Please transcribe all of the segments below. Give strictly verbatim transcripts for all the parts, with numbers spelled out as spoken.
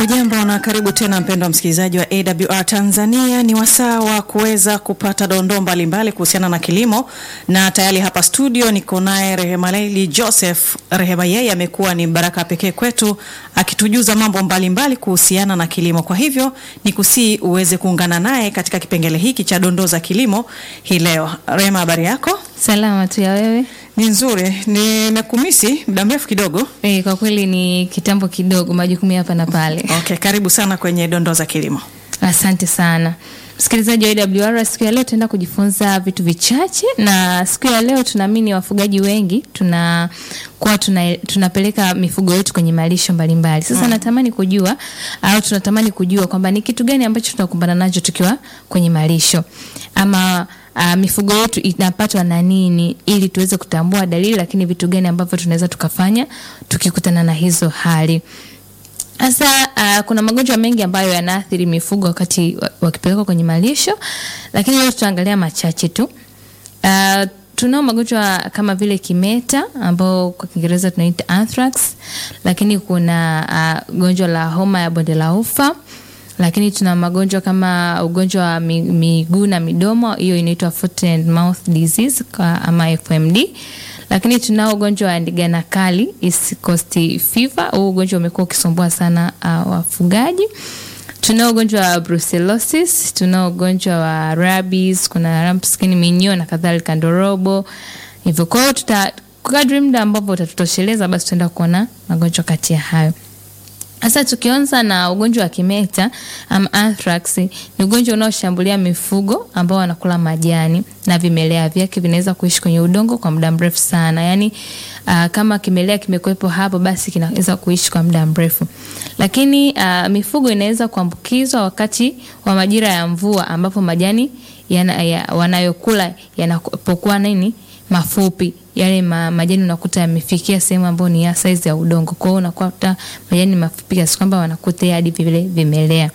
Hujambo na karibu tena mpendwa msikilizaji wa A W R Tanzania. Ni wasaa wa kuweza kupata dondoo mbalimbali kuhusiana na kilimo, na tayari hapa studio niko naye Rehema Leili Joseph. Rehema yeye amekuwa ni baraka pekee kwetu akitujuza mambo mbalimbali kuhusiana na kilimo. Kwa hivyo nikusii uweze kuungana naye katika kipengele hiki cha dondoo za kilimo hii leo. Rehema, habari yako? Salama tu, ya wewe? Ni nzuri. Nimekumisi muda mrefu kidogo. Eh, kwa kweli ni kitambo kidogo, majukumu hapa na pale. Okay, karibu sana kwenye dondoo za kilimo. Asante sana. Msikilizaji wa A W R, siku ya leo tunaenda kujifunza vitu vichache, na siku ya leo tunaamini wafugaji wengi tuna kwa tuna, tunapeleka mifugo yetu kwenye malisho mbalimbali. Sasa hmm. natamani kujua au tunatamani kujua kwamba ni kitu gani ambacho tunakumbana nacho tukiwa kwenye malisho, ama Uh, mifugo yetu inapatwa na nini, ili tuweze kutambua dalili, lakini vitu gani ambavyo tunaweza tukafanya tukikutana na hizo hali. Sasa uh, kuna magonjwa mengi ambayo yanaathiri mifugo wakati wakipelekwa kwenye malisho, lakini leo tutaangalia machache tu. Uh, tunao magonjwa kama vile kimeta ambao kwa Kiingereza tunaita anthrax, lakini kuna uh, gonjwa la homa ya bonde la ufa. Lakini tuna magonjwa kama ugonjwa wa miguu na midomo, hiyo inaitwa foot and mouth disease ama F M D. Lakini tuna ugonjwa wa ndigana kali, East Coast fever, huu ugonjwa umekuwa ukisumbua sana uh, wafugaji. Tuna ugonjwa wa brucellosis, tuna ugonjwa wa rabies, kuna rump skin minyoo na kadhalika, ndorobo. Hivyo kwa tuta kadri muda ambavyo utatutosheleza basi tutaenda kuona magonjwa kati ya hayo. Sasa tukianza na ugonjwa wa kimeta um, anthrax, ni ugonjwa unaoshambulia mifugo ambao wanakula majani na vimelea vyake vinaweza kuishi kwenye udongo kwa muda mrefu sana. Yaani uh, kama kimelea kimekuepo hapo basi kinaweza kuishi kwa muda mrefu. Lakini uh, mifugo inaweza kuambukizwa wakati wa majira ya mvua ambapo majani yana, ya, wanayokula yanapokuwa nini mafupi. Yale ma, majani unakuta yamefikia sehemu ambayo ni ya size ya udongo. Kwa hiyo unakuta majani mafupi kiasi kwamba wanakuta hadi vile vimelea.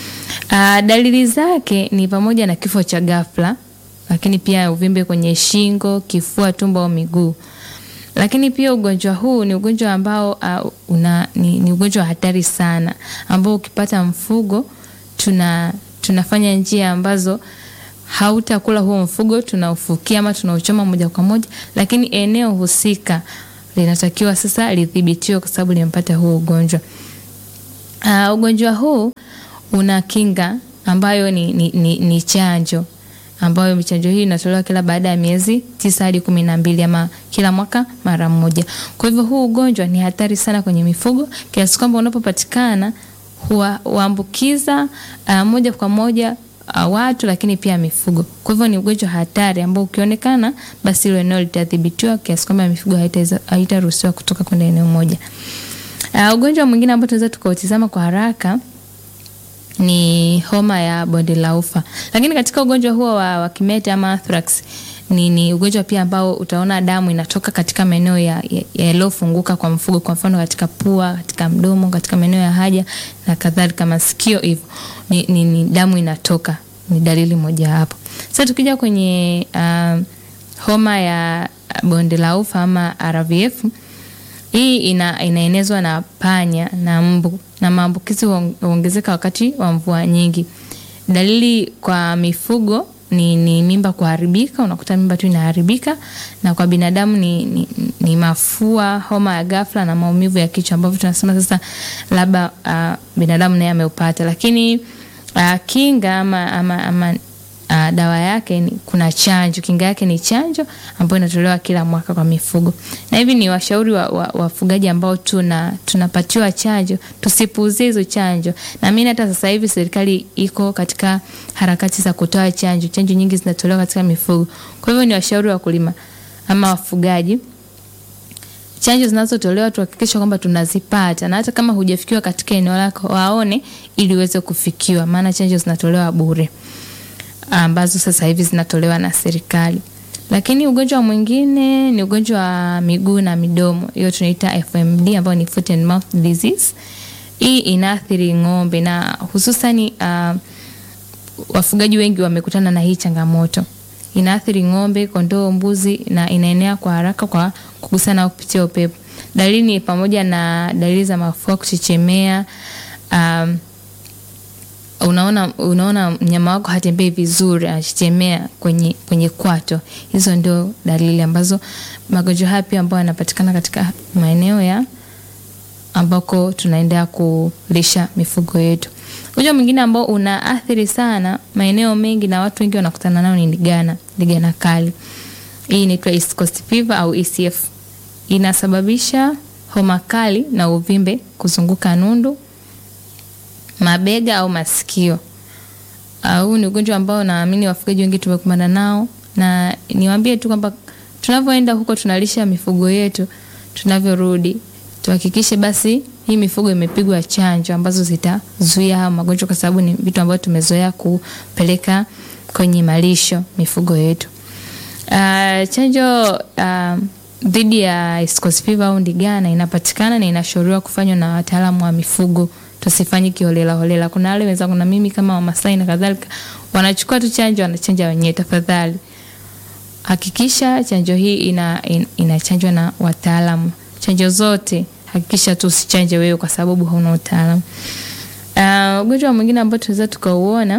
Uh, dalili zake ni pamoja na kifo cha ghafla, lakini pia uvimbe kwenye shingo, kifua, tumbo au miguu. Lakini pia ugonjwa huu ni ugonjwa ambao uh, una ni, ni ugonjwa hatari sana ambao ukipata mfugo tuna tunafanya njia ambazo hautakula huo mfugo, tunaufukia ama tunauchoma moja kwa moja, lakini eneo husika linatakiwa sasa lidhibitiwe kwa sababu limepata huo ugonjwa. Uh, ugonjwa huu una kinga ambayo ni, ni, ni, ni chanjo, ambayo chanjo hii inatolewa kila baada ya miezi tisa hadi kumi na mbili ama kila mwaka mara moja. Kwa hivyo huu ugonjwa ni hatari sana kwenye mifugo kiasi kwamba unapopatikana huwa huambukiza uh, moja kwa moja Uh, watu lakini pia mifugo. Kwa hivyo ni ugonjwa hatari ambao ukionekana basi ile eneo litadhibitiwa kiasi kwamba mifugo haitaruhusiwa kutoka kwenda eneo moja. Uh, ugonjwa mwingine ambao tunaweza tukautizama kwa haraka ni homa ya bonde la ufa. Lakini katika ugonjwa huo wa, wa kimeta ama anthrax ni, ni ugonjwa pia ambao utaona damu inatoka katika maeneo ya yaliyofunguka ya kwa mfugo, kwa mfano katika pua, katika mdomo, katika maeneo ya haja na kadhalika, masikio hivyo. Ni, ni, ni damu inatoka, ni dalili moja hapo. Sasa tukija kwenye uh, homa ya bonde la ufa ama R V F, hii ina, inaenezwa na panya na mbu, na maambukizi huongezeka wakati wa mvua nyingi. Dalili kwa mifugo ni, ni mimba kuharibika, unakuta mimba tu inaharibika, na kwa binadamu ni, ni, ni mafua, homa ya ghafla na maumivu ya kichwa ambavyo tunasema sasa labda uh, binadamu naye ameupata. Lakini uh, kinga ama, ama, ama uh, dawa yake ni, kuna chanjo, kinga yake ni chanjo ambayo inatolewa kila mwaka kwa mifugo. Na hivi ni washauri wa, wa, wafugaji ambao tuna tunapatiwa chanjo, tusipuuzie hizo chanjo. Na mimi hata sasa hivi serikali iko katika harakati za kutoa chanjo. Chanjo nyingi zinatolewa katika mifugo. Kwa hivyo ni washauri wa kulima ama wafugaji, chanjo zinazotolewa tuhakikisha kwamba tunazipata, na hata kama hujafikiwa katika eneo lako waone ili uweze kufikiwa, maana chanjo zinatolewa bure ambazo sasa hivi zinatolewa na serikali. Lakini ugonjwa mwingine ni ugonjwa wa miguu na midomo, hiyo tunaita F M D ambao ni foot and mouth disease. Hii inaathiri ng'ombe na hususan uh, wafugaji wengi wamekutana na hii changamoto. Inaathiri ng'ombe, kondoo, mbuzi na inaenea kwa haraka kwa kugusana au kupitia upepo. Dalili ni pamoja na dalili za mafua, kuchechemea, um, unaona unaona mnyama wako hatembei vizuri, anachechemea kwenye kwenye kwato, hizo ndio dalili ambazo magonjwa haya pia ambayo yanapatikana katika maeneo ya ambako tunaendelea kulisha mifugo yetu. Ugonjwa mwingine ambao unaathiri sana maeneo mengi na watu wengi wanakutana nao ni ndigana, ndigana kali. Hii inaitwa East Coast Fever au E C F. Inasababisha homa kali na uvimbe kuzunguka nundu, mabega au masikio. Huu ni ugonjwa ambao naamini wafugaji wengi tumekumbana nao, na niwaambie tu kwamba tunavyoenda huko tunalisha mifugo yetu, tunavyorudi tuhakikishe basi hii mifugo imepigwa chanjo ambazo zitazuia haya magonjwa, kwa sababu ni vitu ambavyo tumezoea kupeleka kwenye malisho mifugo yetu. Uh, chanjo uh, dhidi ya East Coast Fever au ndigana inapatikana na inashauriwa kufanywa na wataalamu wa mifugo. Tusifanye kiholela holela. Kuna wale wenzangu na mimi kama Wamasai na kadhalika wanachukua tu chanjo wanachanja wenyewe. Tafadhali hakikisha chanjo hii ina in, inachanjwa na wataalamu. Chanjo zote hakikisha tu usichanje wewe kwa sababu hauna utaalamu. Uh, ugonjwa mwingine ambao tunaweza tukauona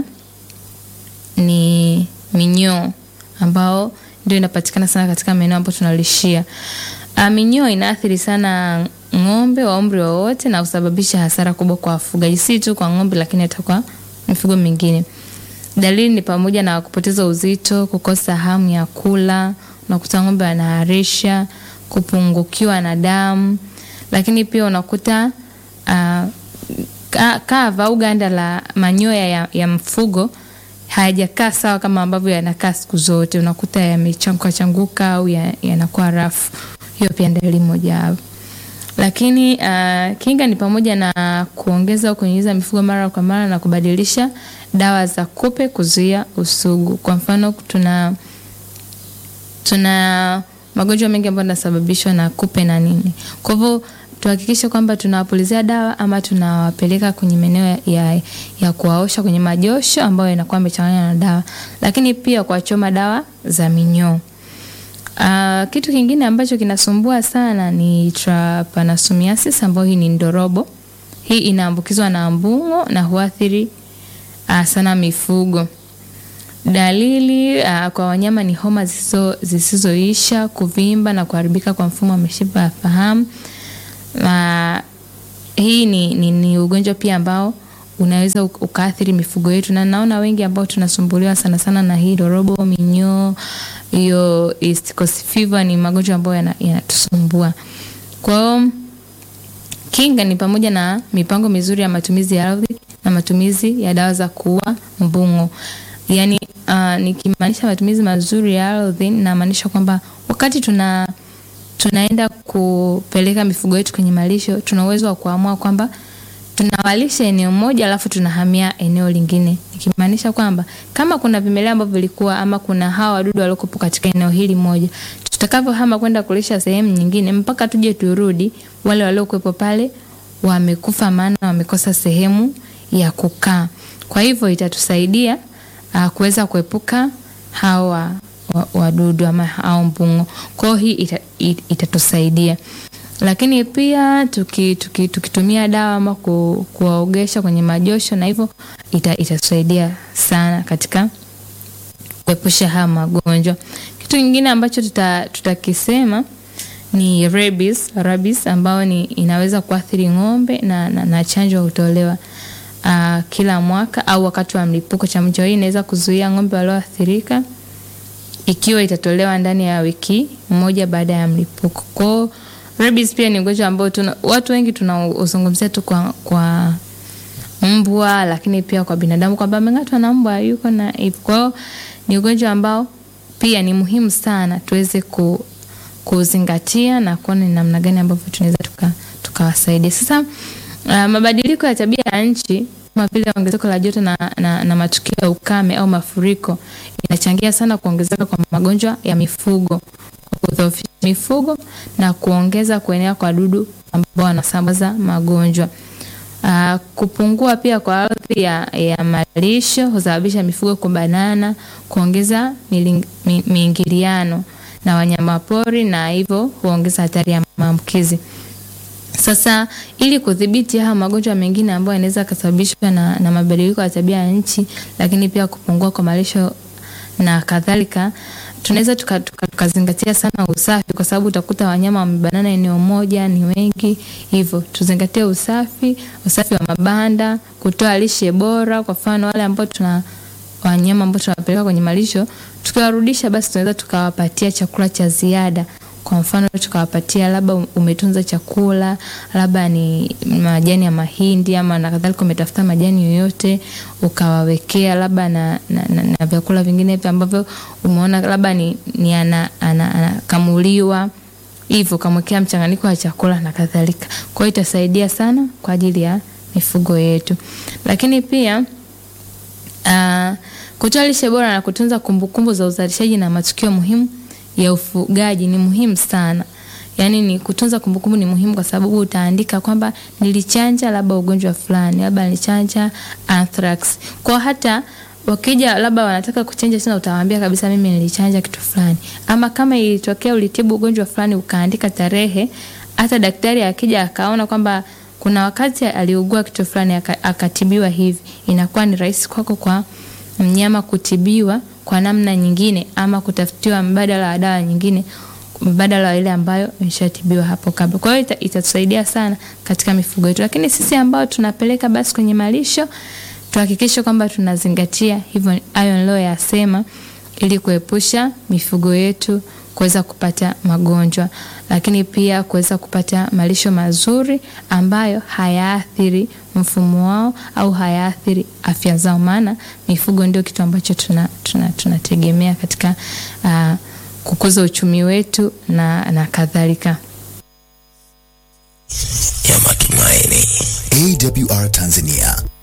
ni minyoo, ambao ndio inapatikana sana katika maeneo ambapo tunalishia. Uh, minyoo inaathiri sana ng'ombe wa umri wowote na kusababisha hasara kubwa kwa wafugaji, si tu kwa ng'ombe lakini hata kwa mifugo mingine. Dalili ni pamoja na kupoteza uzito, kukosa hamu ya kula, unakuta ng'ombe anaharisha, kupungukiwa na damu, lakini pia unakuta uh, kava au ganda la manyoya ya, ya mfugo hayajakaa sawa kama ambavyo yanakaa siku zote, unakuta yamechanguka changuka au yanakuwa ya rafu. Hiyo pia ndio dalili moja hapo. Lakini uh, kinga ni pamoja na kuongeza au kunyunyiza mifugo mara kwa mara na kubadilisha dawa za kupe kuzuia usugu. Kwa mfano tuna tuna magonjwa mengi ambayo yanasababishwa na kupe na nini. Kwa hivyo tuhakikishe kwamba tunawapulizia dawa ama tunawapeleka kwenye maeneo ya, ya, ya kuwaosha kwenye majosho ambayo yanakuwa yamechanganywa na dawa. Lakini pia kuwachoma dawa za minyoo. Uh, kitu kingine ambacho kinasumbua sana ni trypanosomiasis, ambayo hii ni ndorobo. Hii inaambukizwa na mbung'o na huathiri uh, sana mifugo. Dalili uh, kwa wanyama ni homa zisizo zisizoisha, kuvimba na kuharibika kwa mfumo wa mishipa ya fahamu. Uh, hii ni, ni, ni ugonjwa pia ambao unaweza ukaathiri mifugo yetu, na naona wengi ambao tunasumbuliwa sana sana na hii ndorobo, minyoo, hiyo East Coast Fever ni magonjwa ambayo yanatusumbua. Kwa kinga ni pamoja na mipango mizuri ya matumizi ya ardhi na matumizi ya dawa za kuua mbung'o. Yaani uh, nikimaanisha matumizi mazuri ya ardhi na maanisha kwamba wakati tuna tunaenda kupeleka mifugo yetu kwenye malisho, tuna uwezo wa kuamua kwamba tunawalisha eneo moja alafu tunahamia eneo lingine. Nikimaanisha kwamba kama kuna vimelea ambavyo vilikuwa ama kuna hawa wadudu waliokuwa katika eneo hili moja, tutakavyohama kwenda kulisha sehemu nyingine mpaka tuje turudi, wale waliokuwepo pale wamekufa, maana wamekosa sehemu ya kukaa. Kwa hivyo itatusaidia uh, kuweza kuepuka hawa wadudu ama hao mbung'o. Kwa hii ita, it, itatusaidia. Lakini pia tuki, tuki, tukitumia dawa ama ku, kuwaogesha kwenye majosho, na hivyo ita, itasaidia sana katika kuepusha haya magonjwa. Kitu kingine ambacho tuta, tutakisema ni rabies, rabies ambao ni inaweza kuathiri ng'ombe na, na, na chanjo hutolewa uh, kila mwaka au wakati wa mlipuko. Chanjo hii inaweza kuzuia ng'ombe walioathirika ikiwa itatolewa ndani ya wiki moja baada ya mlipuko. Kwa rabies pia ni ugonjwa ambao tuna watu wengi tunauzungumzia tu kwa kwa mbwa, lakini pia kwa binadamu kwamba ameng'atwa na mbwa yuko na hivyo. Kwa ni ugonjwa ambao pia ni muhimu sana tuweze ku kuzingatia na kuona ni namna gani ambavyo tunaweza tuka tukawasaidia. Sasa uh, mabadiliko ya tabia ya nchi kama vile ongezeko la joto na, na, na matukio ya ukame au mafuriko inachangia sana kuongezeka kwa magonjwa ya mifugo, kwa kudhoofisha mifugo na kuongeza kuenea kwa wadudu ambao wanasambaza magonjwa. Uh, kupungua pia kwa ardhi ya, ya malisho husababisha mifugo kubanana, kuongeza miingiliano na wanyama pori, na hivyo huongeza hatari ya maambukizi. Sasa ili kudhibiti haya magonjwa mengine ambayo yanaweza kusababishwa na, na mabadiliko ya tabia ya nchi, lakini pia kupungua kwa malisho na kadhalika, tunaweza tukazingatia tuka, tuka sana usafi, kwa sababu utakuta wanyama wamebanana eneo moja, ni wengi. Hivyo tuzingatie usafi, usafi wa mabanda, kutoa lishe bora. Kwa mfano wale ambao tuna wanyama ambao tunawapeleka kwenye malisho, tukiwarudisha basi tunaweza tukawapatia chakula cha ziada. Kwa mfano tukawapatia labda umetunza chakula, labda ni majani ya mahindi ama na kadhalika, umetafuta majani yoyote ukawawekea, labda na, na, na, na vyakula vingine ambavyo umeona labda ni, ni ana, ana, ana kamuliwa, hivyo kamwekea mchanganyiko wa chakula na kadhalika. Kwa hiyo itasaidia sana kwa ajili ya mifugo yetu. Lakini pia uh, kutoa lishe bora na kutunza kumbukumbu za uzalishaji na matukio muhimu ya ufugaji ni muhimu sana. Yaani ni kutunza kumbukumbu ni muhimu, kwa sababu utaandika kwamba nilichanja labda ugonjwa fulani, labda nilichanja anthrax. Kwa hata wakija labda wanataka kuchanja tena, utawaambia kabisa mimi nilichanja kitu fulani. Ama kama ilitokea ulitibu ugonjwa fulani ukaandika tarehe, hata daktari akija akaona kwamba kuna wakati aliugua kitu fulani akatibiwa hivi, inakuwa ni rahisi kwako kwa mnyama kutibiwa kwa namna nyingine ama kutafutiwa mbadala wa dawa nyingine mbadala wa ile ambayo imeshatibiwa hapo kabla. Kwa hiyo itatusaidia sana katika mifugo yetu. Lakini sisi ambao tunapeleka basi kwenye malisho, tuhakikishe kwamba tunazingatia hivyo Iron Law yasema, ili kuepusha mifugo yetu kuweza kupata magonjwa, lakini pia kuweza kupata malisho mazuri ambayo hayaathiri mfumo wao au hayaathiri afya zao, maana mifugo ndio kitu ambacho tuna tunategemea tuna katika uh, kukuza uchumi wetu na na kadhalika. Ya matumaini. A W R Tanzania,